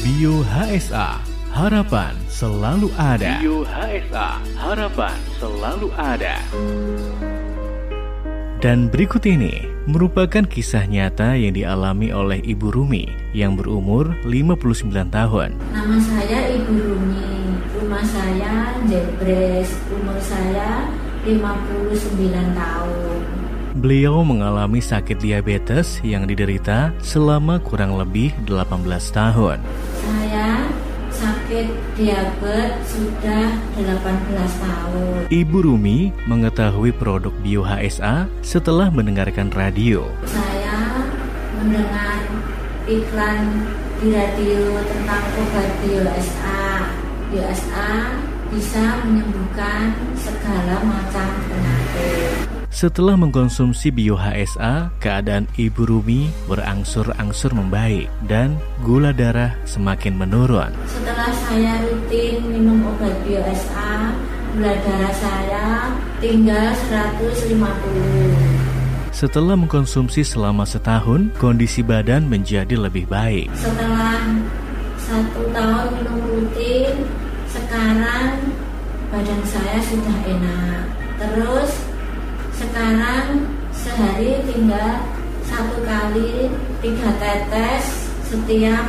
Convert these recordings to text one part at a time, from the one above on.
Bio HSA, harapan selalu ada. Bio HSA, harapan selalu ada. Dan berikut ini merupakan kisah nyata yang dialami oleh Ibu Rumi yang berumur 59 tahun. Nama saya Ibu Rumi, rumah saya Jebres, umur saya 59 tahun. Beliau mengalami sakit diabetes yang diderita selama kurang lebih 18 tahun. Saya sakit diabetes sudah 18 tahun. Ibu Rumi mengetahui produk Bio HSA setelah mendengarkan radio. Saya mendengar iklan di radio tentang obat Bio HSA. Bio HSA bisa menyembuhkan segala macam penyakit. Setelah mengkonsumsi Bio HSA, keadaan Ibu Rumi berangsur-angsur membaik dan gula darah semakin menurun. Setelah saya rutin minum obat Bio HSA, gula darah saya tinggal 150. Setelah mengkonsumsi selama setahun, kondisi badan menjadi lebih baik. Setelah 1 tahun minum rutin, sekarang badan saya sudah enak. Terus sekarang sehari tinggal 1 kali 3 tetes setiap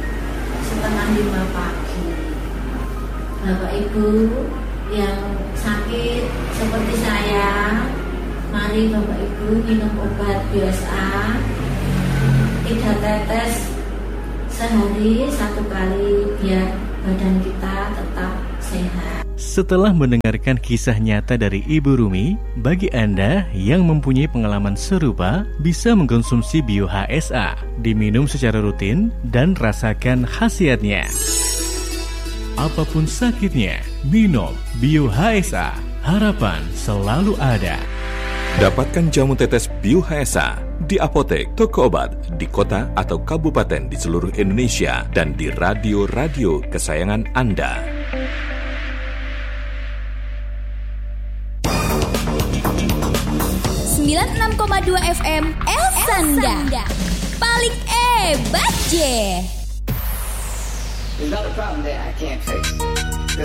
4:30 pagi. Bapak Ibu yang sakit seperti saya, mari Bapak Ibu minum obat Bio HSA 3 tetes sehari 1 kali biar badan kita tetap sehat. Setelah mendengarkan kisah nyata dari Ibu Rumi, bagi Anda yang mempunyai pengalaman serupa bisa mengkonsumsi Bio HSA, diminum secara rutin dan rasakan khasiatnya. Apapun sakitnya, minum Bio HSA, harapan selalu ada. Dapatkan jamu tetes Bio HSA di apotek, toko obat, di kota atau kabupaten di seluruh Indonesia dan di radio-radio kesayangan Anda. FM El Sanda. Paling hebat je. There's not a problem that I can't fix.